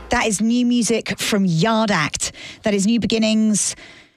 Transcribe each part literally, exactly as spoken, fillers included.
That is new music from Yard Act. That is New Beginnings.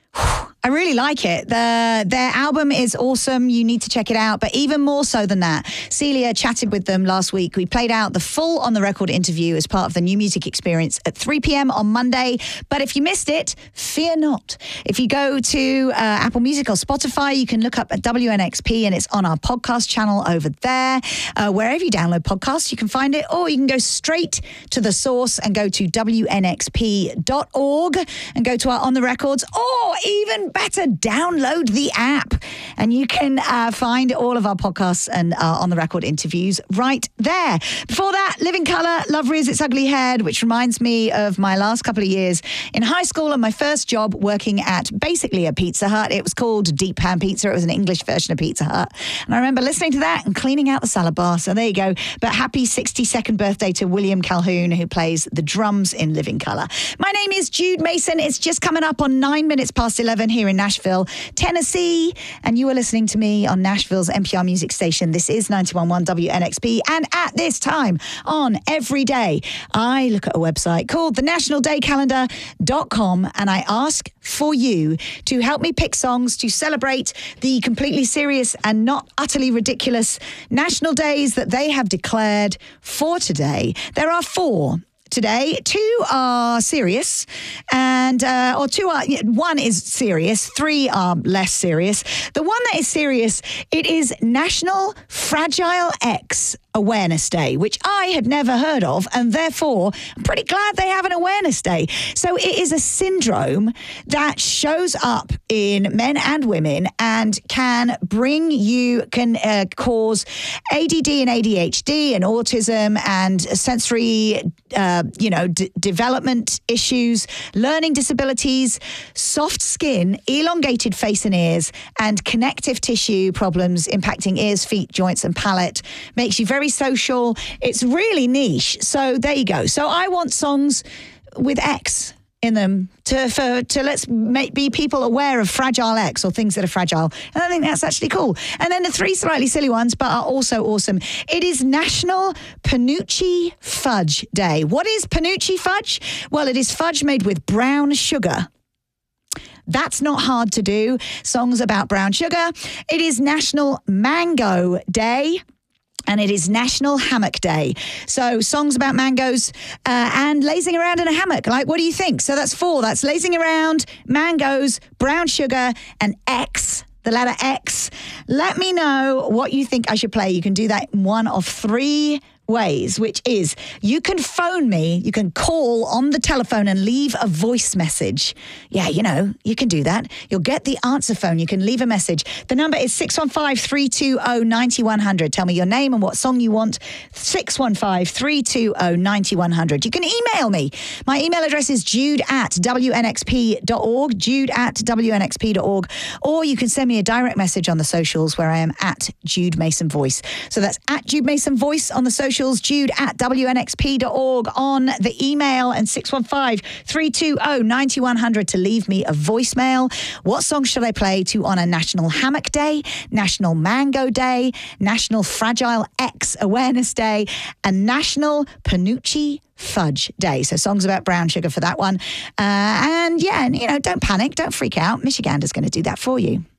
I really like it. The, their album is awesome. You need to check it out. But even more so than that, Celia chatted with them last week. We played out the full On The Record interview as part of the New Music Experience at three p.m. on Monday. But if you missed it, fear not. If you go to uh, Apple Music or Spotify, you can look up at W N X P and it's on our podcast channel over there. Uh, wherever you download podcasts, you can find it. Or you can go straight to the source and go to W N X P dot org and go to our On The Records. Or even better, download the app and you can uh, find all of our podcasts and uh, On The Record interviews right there. Before that, Living Colour, Love Rears Its Ugly Head, which reminds me of my last couple of years in high school and my first job working at basically a Pizza Hut. It was called Deep Pan Pizza. It was an English version of Pizza Hut. And I remember listening to that and cleaning out the salad bar. So there you go. But happy sixty-second birthday to William Calhoun, who plays the drums in Living Colour. My name is Jude Mason. It's just coming up on nine minutes past eleven here in Nashville, Tennessee, and you are listening to me on Nashville's N P R music station. This is ninety-one point one W N X P, and at this time on every day, I look at a website called the national day calendar dot com and I ask for you to help me pick songs to celebrate the completely serious and not utterly ridiculous national days that they have declared for today. There are four today. Two are serious, and uh, or two are one is serious. Three are less serious. The one that is serious, it is National Fragile X Awareness Day, which I had never heard of, and therefore I'm pretty glad they have an awareness day. So it is a syndrome that shows up in men and women and can bring you, can uh, cause A D D and A D H D and autism and sensory, uh, you know, d- development issues, learning disabilities, soft skin, elongated face and ears, and connective tissue problems impacting ears, feet, joints, and palate. Makes you very Very social. It's really niche. So there you go. So I want songs with X in them to for to let's make be people aware of fragile X or things that are fragile. And I think that's actually cool. And then the three slightly silly ones, but are also awesome. It is National Panucci Fudge Day. What is Panucci fudge? Well, it is fudge made with brown sugar. That's not hard to do. Songs about brown sugar. It is National Mango Day. And it is National Hammock Day. So songs about mangoes uh, and lazing around in a hammock. Like, what do you think? So that's four. That's lazing around, mangoes, brown sugar, and X, the letter X. Let me know what you think I should play. You can do that in one of three ways, which is you can phone me, you can call on the telephone and leave a voice message. Yeah, you know, you can do that. You'll get the answer phone. You can leave a message. The number is six one five, three two zero, nine one zero zero. Tell me your name and what song you want. six one five, three two zero, nine one zero zero. You can email me. My email address is jude at W N X P dot org, jude at W N X P dot org, or you can send me a direct message on the socials where I am at Jude Mason Voice. So that's at Jude Mason Voice on the socials. Jude at W N X P dot org on the email, and six one five, three two zero, nine one zero zero to leave me a voicemail. What song should I play to honour National Hammock Day, National Mango Day, National Fragile X Awareness Day, and National Panucci Fudge Day? So songs about brown sugar for that one. Uh, and yeah, and, you know, don't panic, don't freak out. Michiganda's going to do that for you.